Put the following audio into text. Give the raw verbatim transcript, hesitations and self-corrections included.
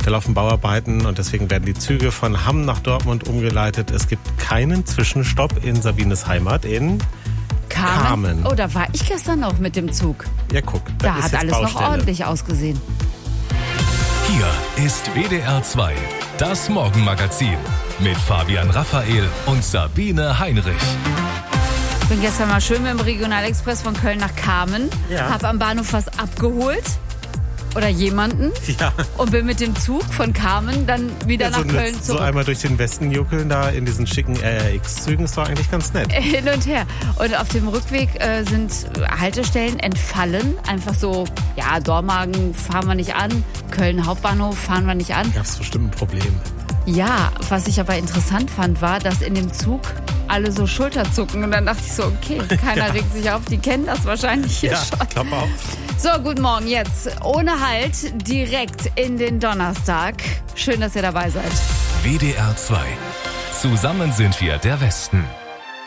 Aktuell laufen Bauarbeiten und deswegen werden die Züge von Hamm nach Dortmund umgeleitet. Es gibt keinen Zwischenstopp in Sabines Heimat in Kamen. Kamen. Oh, da war ich gestern noch mit dem Zug. Ja, guck. Da, Da ist hat jetzt alles Baustelle. noch ordentlich ausgesehen. Hier ist W D R zwei, das Morgenmagazin mit Fabian Raphael und Sabine Heinrich. Ich bin gestern mal schön mit dem Regionalexpress von Köln nach Kamen. Ja. Hab am Bahnhof was abgeholt. Oder jemanden. Ja. Und bin mit dem Zug von Kamen dann wieder Ja, so, nach Köln eine, zurück. so einmal durch den Westen juckeln da in diesen schicken R R X-Zügen ist doch eigentlich ganz nett. Hin und her. Und auf dem Rückweg äh, sind Haltestellen entfallen. Einfach so, ja, Dormagen fahren wir nicht an. Köln Hauptbahnhof fahren wir nicht an. Gab es bestimmt ein Problem. Ja, was ich aber interessant fand, war, dass in dem Zug alle so Schulterzucken. Und dann dachte ich so, okay, keiner Ja. regt sich auf. Die kennen das wahrscheinlich hier Ja, schon. ich glaube auch. So, guten Morgen jetzt. Ohne Halt direkt in den Donnerstag. Schön, dass ihr dabei seid. W D R zwei. Zusammen sind wir der Westen.